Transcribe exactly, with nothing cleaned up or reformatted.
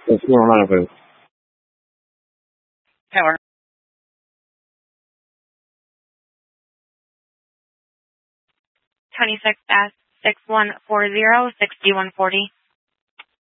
What's going on with it? Tower. twenty-six S six one four zero six one four zero.